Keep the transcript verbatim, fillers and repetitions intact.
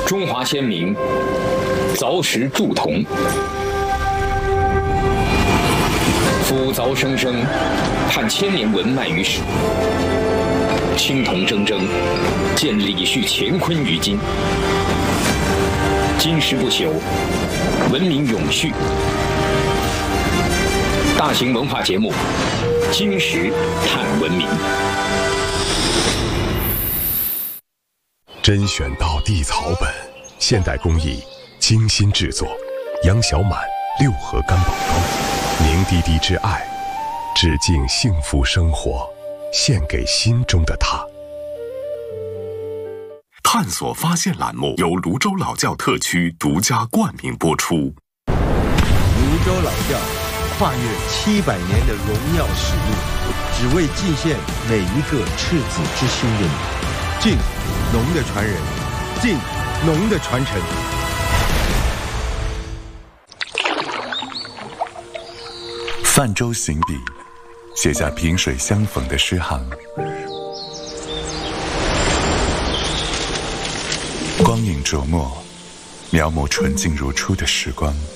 中华先民凿石铸铜，斧凿生生，盼千年文脉于史。青铜铮铮，见李旭乾坤于今。金石不朽，文明永续。大型文化节目《金石探文明》， 甄选到地草本，现代工艺精心制作。杨小满六合干宝膏，凝滴滴之爱，致敬幸福生活，献给心中的他。 探索发现栏目由泸州老窖特区独家冠名播出。 泸州老窖跨越七百年的荣耀使命，只为祭献每一个赤子之心的你。敬农的传人，敬农的传承。 泛舟行笔，写下萍水相逢的诗行。光影琢磨，描摹纯净如初的时光。